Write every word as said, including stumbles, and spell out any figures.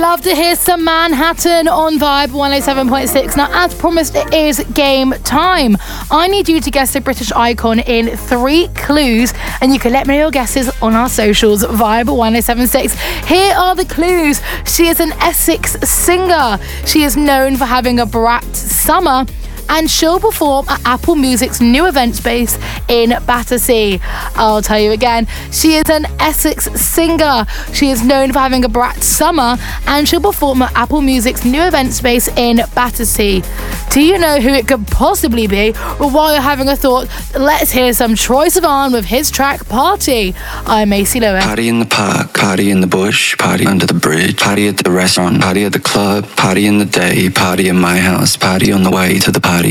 love to hear some Manhattan on Vibe one oh seven point six. Now, as promised, it is game time. I need you to guess the British icon in three clues, and you can let me know your guesses on our socials, Vibe one oh seven point six. Here are the clues. She is an Essex singer. She is known for having a brat summer, and she'll perform at Apple Music's new event space in Battersea. I'll tell you again. She is an Essex singer. She is known for having a brat summer, and she'll perform at Apple Music's new event space in Battersea. Do you know who it could possibly be? Well, while you're having a thought, let's hear some Troye Sivan with his track Party. I'm Macy Lewis. Party in the park, party in the bush, party under the bridge, party at the restaurant, party at the club, party in the day, party in my house, party on the way to the party.